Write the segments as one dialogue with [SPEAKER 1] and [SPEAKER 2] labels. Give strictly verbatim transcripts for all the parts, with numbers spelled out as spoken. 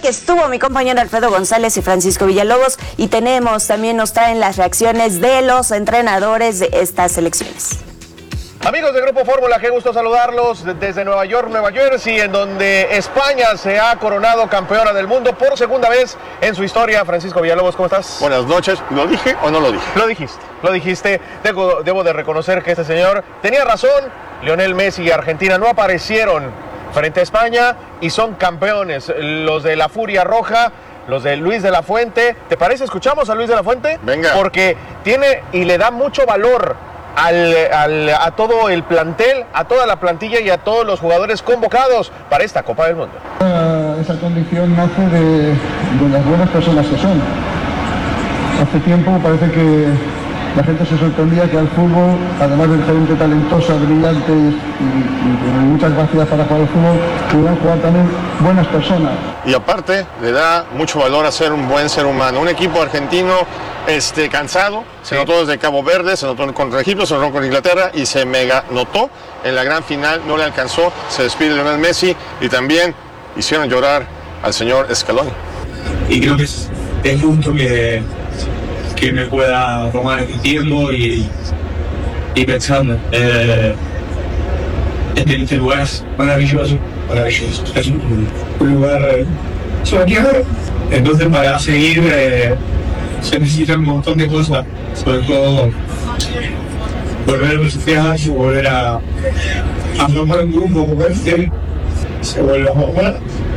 [SPEAKER 1] estuvo mi compañero Alfredo González y Francisco Villalobos, y tenemos, también nos traen las reacciones de los entrenadores de estas selecciones.
[SPEAKER 2] Amigos de Grupo Fórmula, qué gusto saludarlos desde Nueva York, Nueva Jersey, en donde España se ha coronado campeona del mundo por segunda vez en su historia. Francisco Villalobos, ¿cómo estás?
[SPEAKER 3] Buenas noches. ¿Lo dije o no lo dije?
[SPEAKER 2] Lo dijiste, lo dijiste. Debo, debo de reconocer que este señor tenía razón. Lionel Messi y Argentina no aparecieron frente a España y son campeones. Los de la Furia Roja, los de Luis de la Fuente. ¿Te parece? ¿Escuchamos a Luis de la Fuente?
[SPEAKER 3] Venga.
[SPEAKER 2] Porque tiene y le da mucho valor Al, al, a todo el plantel, a toda la plantilla y a todos los jugadores convocados para esta Copa del Mundo.
[SPEAKER 4] Esa condición nace de, de las buenas personas que son. Hace tiempo parece que la gente se sorprendía que al fútbol, además de gente talentosa, brillante y, y con muchas capacidades para jugar al fútbol, pudieran jugar también buenas personas.
[SPEAKER 3] Y aparte le da mucho valor a ser un buen ser humano. Un equipo argentino este, cansado, se sí. notó desde Cabo Verde, se notó contra Egipto, se notó contra Inglaterra y se mega notó en la gran final, no le alcanzó, se despide Lionel Messi y también hicieron llorar al señor Scaloni.
[SPEAKER 5] Y creo que es el punto que, que me pueda tomar el tiempo y, y pensando. Eh, este lugar es maravilloso, maravilloso. Es un, un lugar eh, soñado. Entonces para seguir eh, se necesitan un montón de cosas, sobre todo volver a los y volver a, a formar un grupo como este, se vuelve a jugar.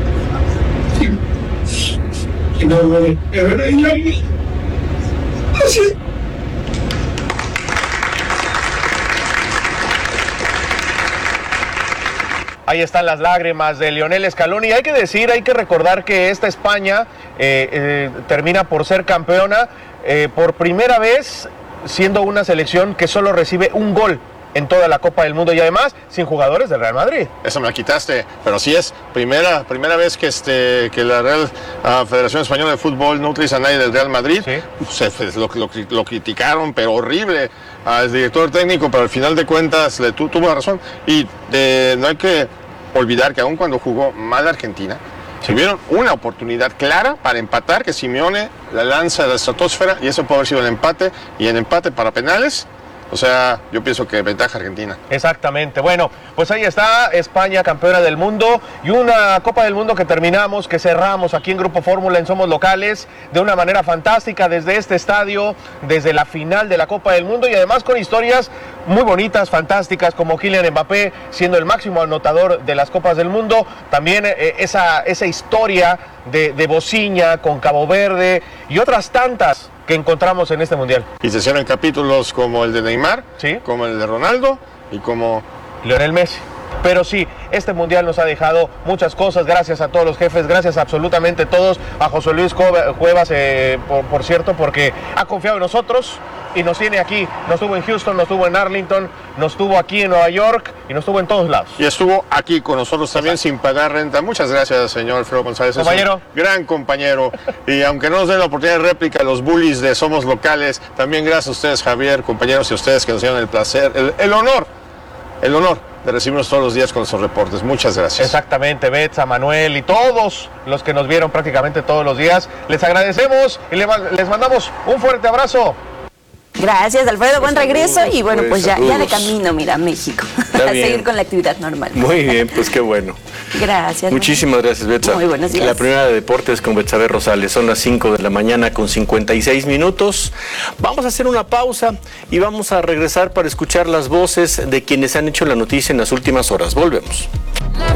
[SPEAKER 5] Y no vuelve a ver ahí. Así.
[SPEAKER 2] Ahí están las lágrimas de Lionel Scaloni. Hay que decir, hay que recordar que esta España eh, eh, termina por ser campeona eh, por primera vez, siendo una selección que solo recibe un gol en toda la Copa del Mundo y además sin jugadores del Real Madrid.
[SPEAKER 3] Eso me la quitaste, pero sí es primera, primera vez que, este, que la Real uh, Federación Española de Fútbol no utiliza a nadie del Real Madrid. ¿Sí? Se, lo, lo, lo criticaron, pero horrible al director técnico, pero al final de cuentas le tu, tuvo razón. Y de, no hay que olvidar que aun cuando jugó mal Argentina, sí. tuvieron una oportunidad clara para empatar, que Simeone la lanza de la estratosfera y eso puede haber sido el empate, y en empate para penales. O sea, yo pienso que ventaja Argentina.
[SPEAKER 2] Exactamente. Bueno, pues ahí está España, campeona del mundo, y una Copa del Mundo que terminamos, que cerramos aquí en Grupo Fórmula en Somos Locales de una manera fantástica desde este estadio, desde la final de la Copa del Mundo y además con historias muy bonitas, fantásticas, como Kylian Mbappé siendo el máximo anotador de las Copas del Mundo. También eh, esa, esa historia de, de Bociña con Cabo Verde y otras tantas que encontramos en este mundial.
[SPEAKER 3] Y se hicieron capítulos como el de Neymar, ¿sí? como el de Ronaldo y como
[SPEAKER 2] Lionel Messi. Pero sí, este mundial nos ha dejado muchas cosas, gracias a todos los jefes, gracias a absolutamente todos, a José Luis Cuevas, eh, por, por cierto, porque ha confiado en nosotros y nos tiene aquí. Nos tuvo en Houston, nos tuvo en Arlington, nos tuvo aquí en Nueva York y nos tuvo en todos lados.
[SPEAKER 3] Y estuvo aquí con nosotros también sin pagar renta. Muchas gracias, señor Alfredo González.
[SPEAKER 2] Compañero.
[SPEAKER 3] Es un gran compañero. Y aunque no nos den la oportunidad de réplica, los bullies de Somos Locales, también gracias a ustedes, Javier, compañeros, y a ustedes que nos dieron el placer, el, el honor, el honor de recibirnos todos los días con nuestros reportes. Muchas gracias.
[SPEAKER 2] Exactamente, Betsa, Manuel y todos los que nos vieron prácticamente todos los días. Les agradecemos y les mandamos un fuerte abrazo.
[SPEAKER 1] Gracias, Alfredo, buen regreso y bueno, pues ya, ya de
[SPEAKER 6] saludos.
[SPEAKER 1] camino, mira, a México,
[SPEAKER 6] Está
[SPEAKER 1] a
[SPEAKER 6] bien.
[SPEAKER 1] seguir con la actividad normal.
[SPEAKER 6] Muy bien, pues qué bueno.
[SPEAKER 1] Gracias.
[SPEAKER 6] Muchísimas gracias, Betsa.
[SPEAKER 1] Muy buenos días.
[SPEAKER 6] La primera de deportes con Betsabe Rosales. Son las cinco de la mañana con cincuenta y seis minutos. Vamos a hacer una pausa y vamos a regresar para escuchar las voces de quienes han hecho la noticia en las últimas horas. Volvemos.